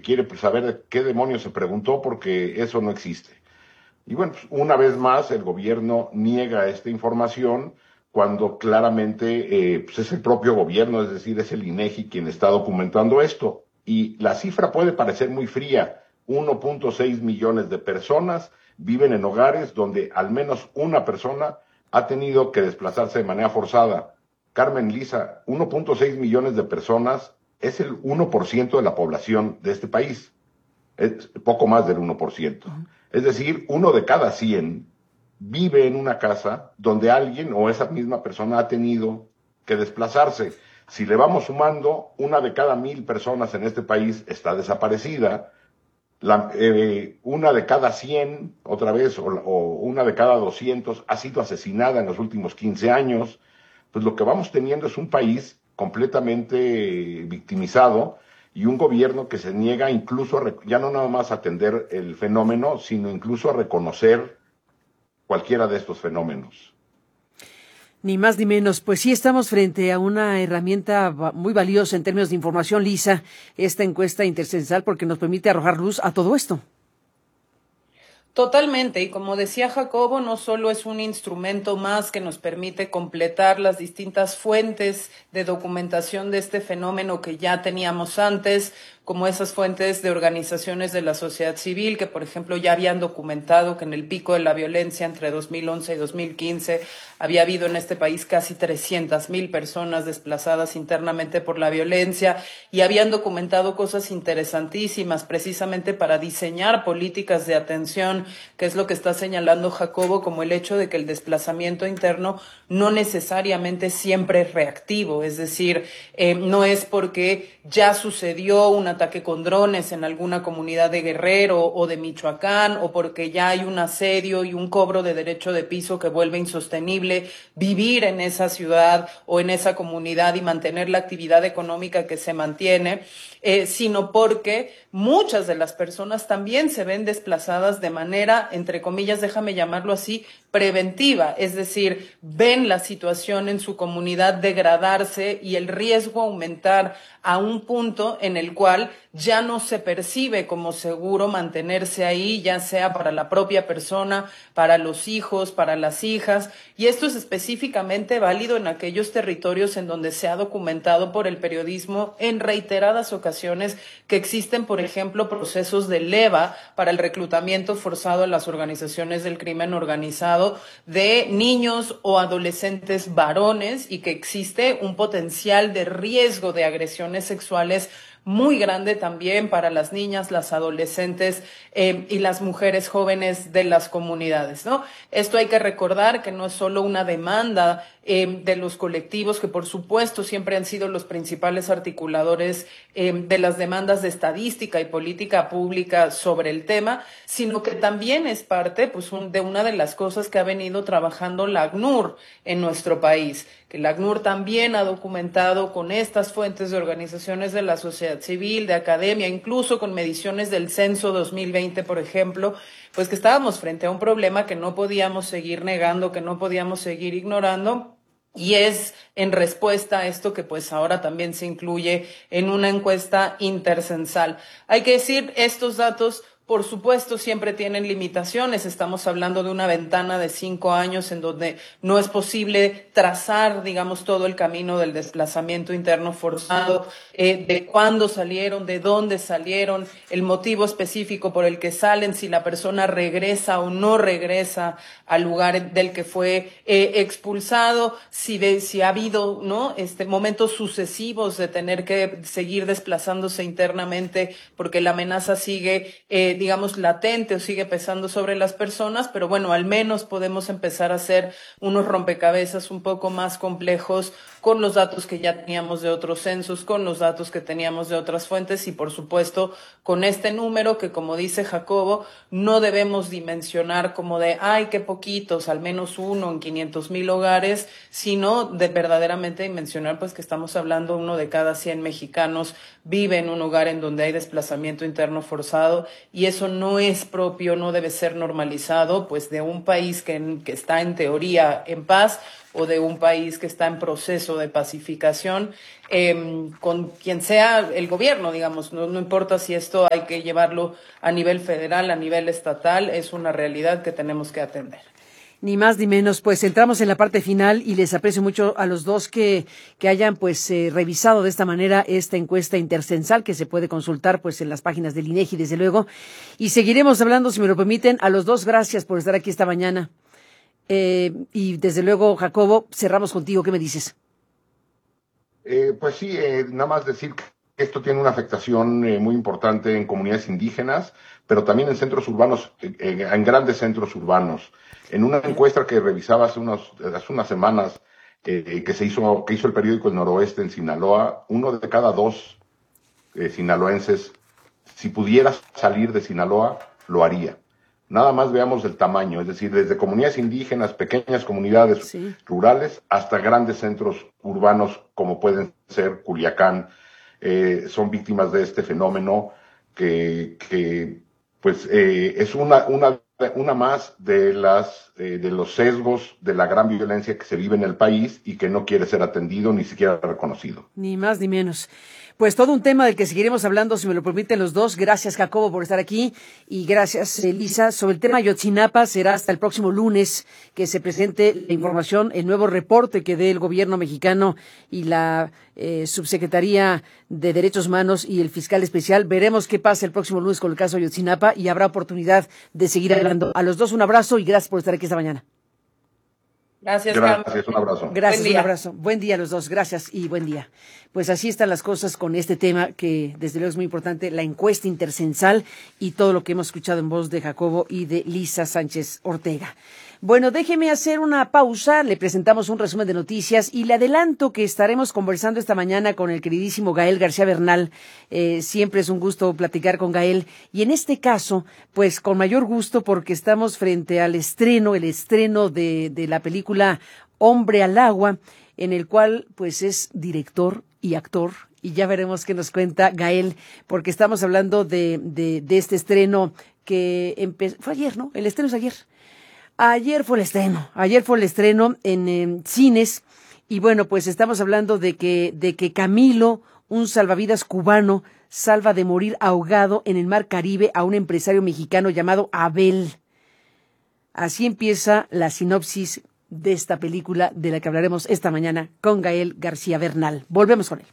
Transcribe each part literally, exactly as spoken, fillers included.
quiere saber qué demonios se preguntó, porque eso no existe. Y bueno, pues una vez más el gobierno niega esta información cuando claramente eh, pues es el propio gobierno, es decir, es el INEGI quien está documentando esto. Y la cifra puede parecer muy fría: uno punto seis millones de personas viven en hogares donde al menos una persona ha tenido que desplazarse de manera forzada. Carmen, Lisa, uno punto seis millones de personas es el uno por ciento de la población de este país, es poco más del uno por ciento. Es decir, uno de cada cien vive en una casa donde alguien o esa misma persona ha tenido que desplazarse. Si le vamos sumando, una de cada mil personas en este país está desaparecida, la, eh, una de cada cien, otra vez, o, o una de cada doscientos ha sido asesinada en los últimos quince años. Pues lo que vamos teniendo es un país completamente victimizado y un gobierno que se niega incluso a, ya no nada más a atender el fenómeno, sino incluso a reconocer cualquiera de estos fenómenos. Ni más ni menos. Pues sí, estamos frente a una herramienta muy valiosa en términos de información, Lisa, esta encuesta intercensal, porque nos permite arrojar luz a todo esto. Totalmente, y como decía Jacobo, no solo es un instrumento más que nos permite completar las distintas fuentes de documentación de este fenómeno que ya teníamos antes, como esas fuentes de organizaciones de la sociedad civil que, por ejemplo, ya habían documentado que en el pico de la violencia entre dos mil once y dos mil quince había habido en este país casi trescientas mil personas desplazadas internamente por la violencia, y habían documentado cosas interesantísimas precisamente para diseñar políticas de atención, que es lo que está señalando Jacobo, como el hecho de que el desplazamiento interno no necesariamente siempre es reactivo, es decir, eh, no es porque ya sucedió un ataque con drones en alguna comunidad de Guerrero o de Michoacán, o porque ya hay un asedio y un cobro de derecho de piso que vuelve insostenible vivir en esa ciudad o en esa comunidad y mantener la actividad económica que se mantiene, eh, sino porque muchas de las personas también se ven desplazadas de manera, entre comillas, déjame llamarlo así, preventiva, es decir, ven la situación en su comunidad degradarse y el riesgo aumentar a un punto en el cual ya no se percibe como seguro mantenerse ahí, ya sea para la propia persona, para los hijos, para las hijas, y esto es específicamente válido en aquellos territorios en donde se ha documentado por el periodismo en reiteradas ocasiones que existen, por ejemplo, procesos de leva para el reclutamiento forzado en las organizaciones del crimen organizado de niños o adolescentes varones, y que existe un potencial de riesgo de agresiones sexuales muy grande también para las niñas, las adolescentes eh, y las mujeres jóvenes de las comunidades, ¿no? Esto hay que recordar que no es solo una demanda eh, de los colectivos, que por supuesto siempre han sido los principales articuladores eh, de las demandas de estadística y política pública sobre el tema, sino que también es parte pues, un, de una de las cosas que ha venido trabajando la ACNUR en nuestro país, que la ACNUR también ha documentado con estas fuentes de organizaciones de la sociedad civil, de academia, incluso con mediciones del censo dos mil veinte, por ejemplo, pues que estábamos frente a un problema que no podíamos seguir negando, que no podíamos seguir ignorando. Y es en respuesta a esto que pues ahora también se incluye en una encuesta intercensal. Hay que decir, estos datos por supuesto siempre tienen limitaciones. Estamos hablando de una ventana de cinco años en donde no es posible trazar, digamos, todo el camino del desplazamiento interno forzado, eh, de cuándo salieron, de dónde salieron, el motivo específico por el que salen, si la persona regresa o no regresa al lugar del que fue eh, expulsado, si, de, si ha habido, ¿no? este, momentos sucesivos de tener que seguir desplazándose internamente porque la amenaza sigue eh, digamos, latente o sigue pesando sobre las personas, pero bueno, al menos podemos empezar a hacer unos rompecabezas un poco más complejos con los datos que ya teníamos de otros censos, con los datos que teníamos de otras fuentes y, por supuesto, con este número que, como dice Jacobo, no debemos dimensionar como de, ay, qué poquitos, al menos uno en quinientos mil hogares, sino de verdaderamente dimensionar pues que estamos hablando uno de cada cien mexicanos vive en un hogar en donde hay desplazamiento interno forzado, y eso no es propio, no debe ser normalizado, pues de un país que, que está en teoría en paz, o de un país que está en proceso de pacificación, eh, con quien sea el gobierno, digamos, no, no importa si esto hay que llevarlo a nivel federal, a nivel estatal, es una realidad que tenemos que atender. Ni más ni menos, pues entramos en la parte final y les aprecio mucho a los dos que, que hayan pues eh, revisado de esta manera esta encuesta intercensal que se puede consultar pues en las páginas del INEGI, desde luego. Y seguiremos hablando, si me lo permiten. A los dos, gracias por estar aquí esta mañana. Eh, y desde luego, Jacobo, cerramos contigo. ¿Qué me dices? Eh, pues sí, eh, nada más decir que esto tiene una afectación eh, muy importante en comunidades indígenas, pero también en centros urbanos, eh, en grandes centros urbanos. En una encuesta que revisaba hace, unos, hace unas semanas, eh, que se hizo, que hizo el periódico El Noroeste en Sinaloa, uno de cada dos eh, sinaloenses, si pudiera salir de Sinaloa, lo haría. Nada más veamos el tamaño, es decir, desde comunidades indígenas, pequeñas comunidades sí. rurales, hasta grandes centros urbanos como pueden ser Culiacán, eh, son víctimas de este fenómeno que, que pues, eh, es una, una una más de las eh, de los sesgos de la gran violencia que se vive en el país y que no quiere ser atendido ni siquiera reconocido. Ni más ni menos. Pues todo un tema del que seguiremos hablando, si me lo permiten los dos. Gracias, Jacobo, por estar aquí, y gracias, Elisa. Sobre el tema Ayotzinapa, será hasta el próximo lunes que se presente la información, el nuevo reporte que dé el gobierno mexicano y la eh, Subsecretaría de Derechos Humanos y el fiscal especial. Veremos qué pasa el próximo lunes con el caso Ayotzinapa y habrá oportunidad de seguir hablando. A los dos un abrazo y gracias por estar aquí esta mañana. Gracias, Gracias, un abrazo. Gracias, un abrazo. Buen día a los dos, gracias y buen día. Pues así están las cosas con este tema que desde luego es muy importante, la encuesta intercensal y todo lo que hemos escuchado en voz de Jacobo y de Lisa Sánchez Ortega. Bueno, déjeme hacer una pausa, le presentamos un resumen de noticias y le adelanto que estaremos conversando esta mañana con el queridísimo Gael García Bernal. Eh, siempre es un gusto platicar con Gael y en este caso, pues con mayor gusto porque estamos frente al estreno, el estreno de, de la película Hombre al Agua, en el cual pues es director y actor. Y ya veremos qué nos cuenta Gael, porque estamos hablando de, de, de este estreno que empezó, fue ayer, ¿no? El estreno es ayer. Ayer fue el estreno, ayer fue el estreno en, en cines y bueno, pues estamos hablando de que, de que Camilo, un salvavidas cubano, salva de morir ahogado en el mar Caribe a un empresario mexicano llamado Abel. Así empieza la sinopsis de esta película de la que hablaremos esta mañana con Gael García Bernal. Volvemos con él.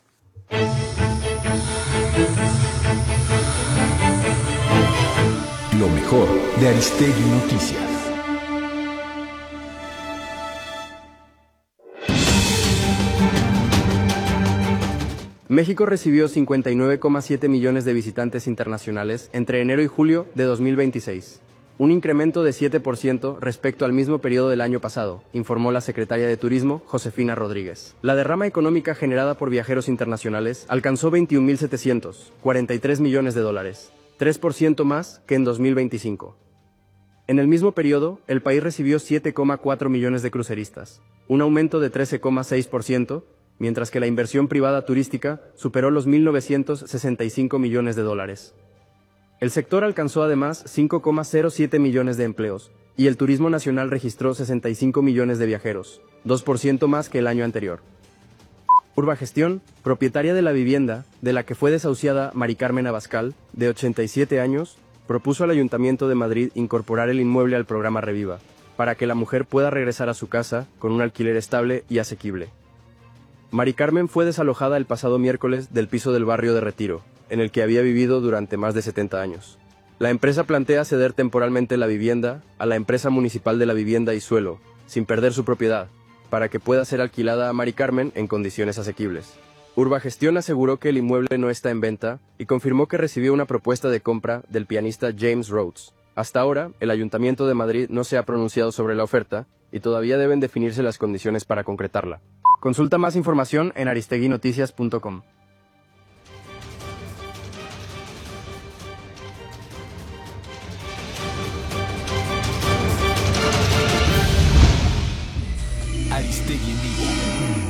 Lo mejor de Aristegui Noticias. México recibió cincuenta y nueve coma siete millones de visitantes internacionales entre enero y julio de dos mil veintiséis, un incremento de siete por ciento respecto al mismo periodo del año pasado, informó la secretaria de Turismo, Josefina Rodríguez. La derrama económica generada por viajeros internacionales alcanzó veintiún mil setecientos cuarenta y tres millones de dólares, tres por ciento más que en dos mil veinticinco. En el mismo periodo, el país recibió siete coma cuatro millones de cruceristas, un aumento de trece coma seis por ciento, mientras que la inversión privada turística superó los mil novecientos sesenta y cinco millones de dólares. El sector alcanzó además cinco coma cero siete millones de empleos, y el turismo nacional registró sesenta y cinco millones de viajeros, dos por ciento más que el año anterior. Urbagestión, propietaria de la vivienda, de la que fue desahuciada Mari Carmen Abascal, de ochenta y siete años, propuso al Ayuntamiento de Madrid incorporar el inmueble al programa Reviva, para que la mujer pueda regresar a su casa con un alquiler estable y asequible. Mari Carmen fue desalojada el pasado miércoles del piso del barrio de Retiro, en el que había vivido durante más de setenta años. La empresa plantea ceder temporalmente la vivienda a la Empresa Municipal de la Vivienda y Suelo, sin perder su propiedad, para que pueda ser alquilada a Mari Carmen en condiciones asequibles. Urbagestión aseguró que el inmueble no está en venta y confirmó que recibió una propuesta de compra del pianista James Rhodes. Hasta ahora, el Ayuntamiento de Madrid no se ha pronunciado sobre la oferta y todavía deben definirse las condiciones para concretarla. Consulta más información en aristegui noticias punto com.